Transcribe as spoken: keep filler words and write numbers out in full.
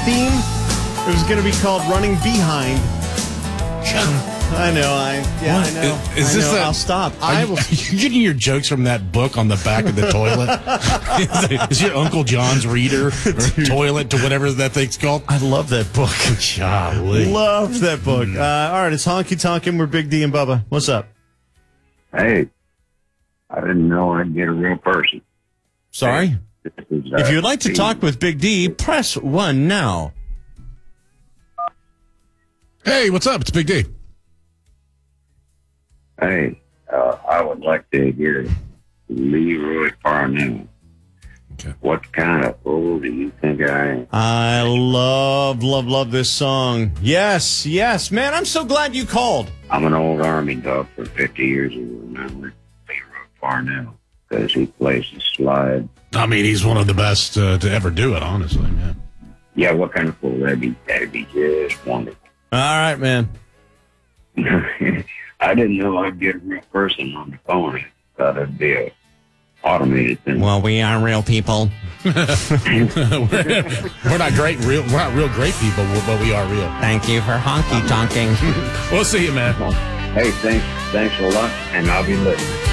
theme, it was going to be called Running Behind. I know, I yeah, What? I know. Is, is I this know. a, I'll stop. Are I you, will. are you getting your jokes from that book on the back of the toilet? is, is your Uncle John's reader or toilet to whatever that thing's called? I love that book. Golly. Love that book. Uh, all right, it's Honky Tonkin'. We're Big D and Bubba. What's up? Hey, I didn't know I'd get a real person. Sorry? This is, uh, If you'd like to Steve. talk with Big D, press one now. Hey, what's up? It's Big D. Hey, uh, I would like to hear Leroy Farnell. Okay. What kind of fool do you think I am? I love, love, love this song. Yes, yes. Man, I'm so glad you called. I'm an old Army dog for fifty years and remember Leroy Farnell because he plays the slide. I mean, he's one of the best uh, to ever do it, honestly, man. Yeah, what kind of fool? That'd be, that'd be just wonderful. All right, man. I didn't know I'd get a real person on the phone. I thought it'd be a automated thing. Well, we are real people. we're, we're not great, real. We're not real great people, but we are real. Thank you for honky tonking. We'll see you, man. Hey, thanks, thanks a lot, and I'll be listening.